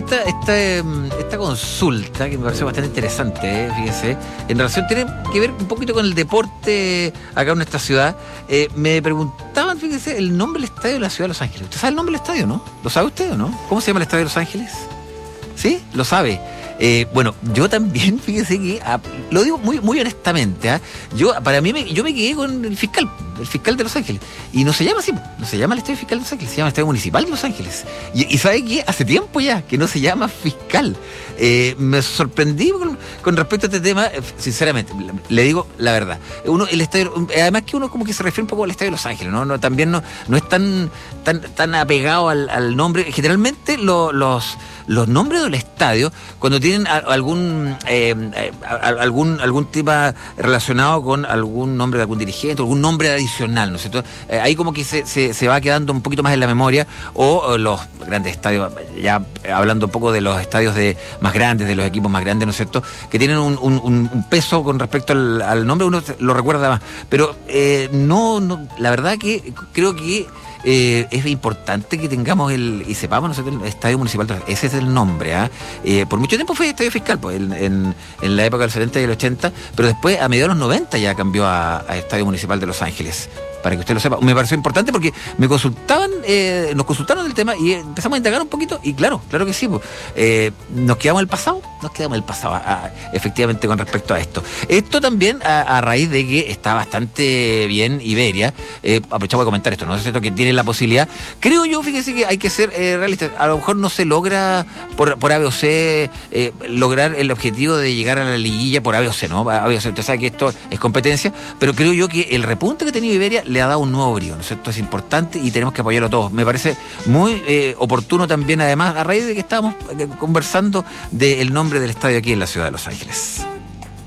esta consulta que me pareció bastante interesante, fíjese, en relación, tiene que ver un poquito con el deporte acá en nuestra ciudad. Me preguntaban, fíjese, el nombre del estadio de la ciudad de Los Ángeles. ¿Usted sabe el nombre del estadio, no? ¿Lo sabe usted o no? ¿Cómo se llama el estadio de Los Ángeles? ¿Sí? ¿Lo sabe? Bueno, yo también, fíjese que, lo digo muy honestamente, yo me quedé con el fiscal de Los Ángeles, y no se llama así, no se llama el Estadio Fiscal de Los Ángeles, se llama el Estadio Municipal de Los Ángeles, y ¿sabe qué? Hace tiempo ya que no se llama fiscal. Me sorprendí con respecto a este tema, sinceramente, le digo la verdad. El estadio, además que uno como que se refiere un poco al Estadio de Los Ángeles, ¿no? También no es tan apegado al nombre. Generalmente los nombres del estadio, cuando tienen algún tema relacionado con algún nombre de algún dirigente, algún nombre adicional, ¿no es cierto? Ahí como que se va quedando un poquito más en la memoria, o los grandes estadios, ya hablando un poco de los estadios más grandes, de los equipos más grandes, ¿no es cierto?, que tienen un peso con respecto al nombre, uno lo recuerda más. Pero no, la verdad que creo que es importante que tengamos y sepamos nosotros el Estadio Municipal. Ese es el nombre, por mucho tiempo fue Estadio Fiscal, pues, en la época del 70 y el 80, pero después a mediados de los 90 ya cambió a Estadio Municipal de Los Ángeles, para que usted lo sepa. Me pareció importante porque nos consultaron del tema y empezamos a indagar un poquito, y claro que sí, pues, nos quedamos en el pasado, efectivamente, con respecto a esto. Esto también a raíz de que está bastante bien Iberia, aprovechamos de comentar esto, ¿no es cierto?, que tiene la posibilidad, creo yo, fíjese que hay que ser realistas, a lo mejor no se logra por A, B o C lograr el objetivo de llegar a la liguilla por A, B o C, ¿no? A, B o C, usted sabe que esto es competencia, pero creo yo que el repunte que ha tenido Iberia le ha dado un nuevo brío, ¿no es cierto? Es importante y tenemos que apoyarlo todos. Me parece muy oportuno también, además, a raíz de que estábamos conversando del nombre del estadio aquí en la ciudad de Los Ángeles.